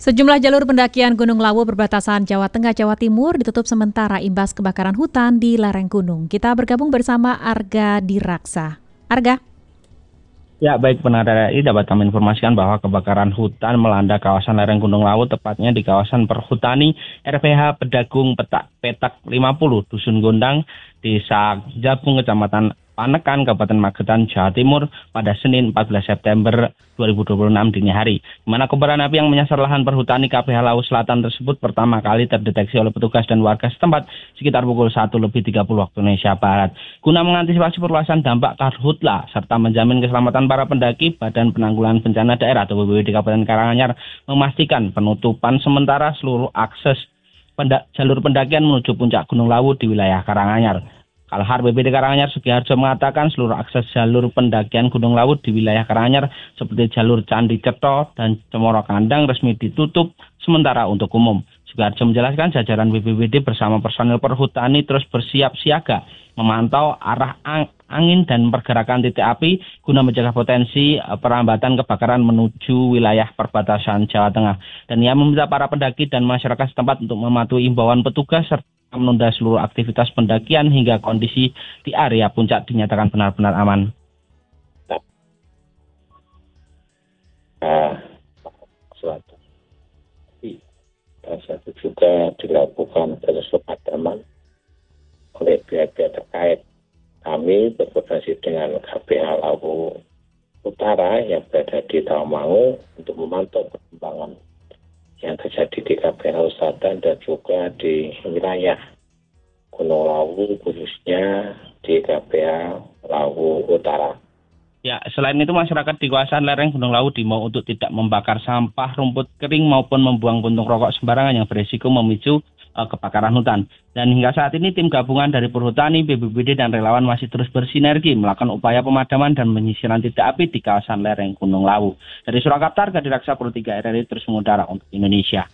Sejumlah jalur pendakian Gunung Lawu berbatasan Jawa Tengah, Jawa Timur ditutup sementara imbas kebakaran hutan di lereng gunung. Kita bergabung bersama Arga Diraksa. Arga. Ya, baik benar RRI dapat kami informasikan bahwa kebakaran hutan melanda kawasan lereng Gunung Lawu, tepatnya di kawasan Perhutani RPH Pedagung Petak 50, Dusun Gondang, Desa Jabung, Kecamatan Panekan, Kabupaten Magetan, Jawa Timur pada Senin 14 September 2026 dini hari. Di mana kobaran api yang menyasar lahan perhutani KPH Lawu Selatan tersebut pertama kali terdeteksi oleh petugas dan warga setempat sekitar pukul 1:30 waktu Indonesia Barat. Guna mengantisipasi perluasan dampak karhutla serta menjamin keselamatan para pendaki, Badan Penanggulangan Bencana Daerah atau BPBD Kabupaten Karanganyar memastikan penutupan sementara seluruh akses jalur pendakian menuju puncak Gunung Lawu di wilayah Karanganyar. Kalhar BPBD Karanganyar Sugiharjo mengatakan seluruh akses jalur pendakian Gunung Lawu di wilayah Karanganyar seperti jalur Candi Cetro dan Cemoro Kandang resmi ditutup sementara untuk umum. Sugiharjo menjelaskan jajaran BPBD bersama personil perhutani terus bersiap siaga memantau arah angin dan pergerakan titik api guna mencegah potensi perambatan kebakaran menuju wilayah perbatasan Jawa Tengah. Dan ia meminta para pendaki dan masyarakat setempat untuk mematuhi imbauan petugas serta menunda seluruh aktivitas pendakian hingga kondisi di area puncak dinyatakan benar-benar aman. Satu juga dilakukan proses pemadaman oleh pihak-pihak terkait. Kami berkoordinasi dengan KPH Lawu Utara yang berada di Tawangmangu untuk memantau perkembangan yang terjadi di KPH Lawu Selatan dan juga di wilayah Gunung Lawu, khususnya di KPH Lawu Utara. Ya, selain itu masyarakat di kawasan lereng Gunung Lawu diimbau untuk tidak membakar sampah, rumput kering maupun membuang puntung rokok sembarangan yang berisiko memicu kebakaran hutan. Dan hingga saat ini tim gabungan dari Perhutani, BPBD dan relawan masih terus bersinergi melakukan upaya pemadaman dan penyisiran titik api di kawasan lereng Gunung Lawu. Dari Surakarta, Arga Diraksa Pro 3 RRI terus mengudara untuk Indonesia.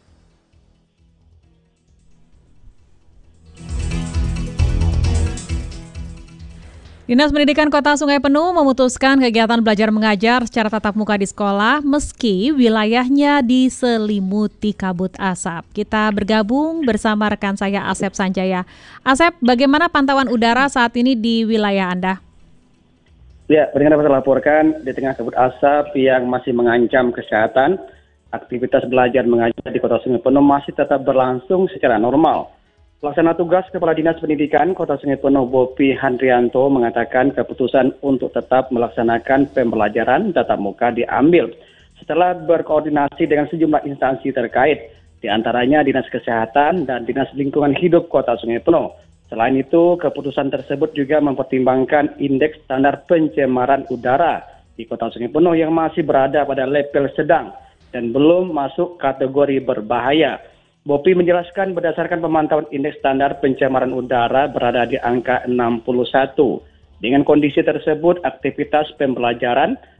Dinas Pendidikan Kota Sungai Penuh memutuskan kegiatan belajar mengajar secara tatap muka di sekolah meski wilayahnya diselimuti kabut asap. Kita bergabung bersama rekan saya Asep Sanjaya. Asep, bagaimana pantauan udara saat ini di wilayah Anda? Ya, dengan dapat laporkan di tengah kabut asap yang masih mengancam kesehatan, aktivitas belajar mengajar di Kota Sungai Penuh masih tetap berlangsung secara normal. Pelaksana tugas Kepala Dinas Pendidikan Kota Sungai Penuh Bopi Handrianto mengatakan keputusan untuk tetap melaksanakan pembelajaran tatap muka diambil setelah berkoordinasi dengan sejumlah instansi terkait, di antaranya Dinas Kesehatan dan Dinas Lingkungan Hidup Kota Sungai Penuh. Selain itu, keputusan tersebut juga mempertimbangkan indeks standar pencemaran udara di Kota Sungai Penuh yang masih berada pada level sedang dan belum masuk kategori berbahaya. Bopi menjelaskan berdasarkan pemantauan indeks standar pencemaran udara berada di angka 61. Dengan kondisi tersebut, aktivitas pembelajaran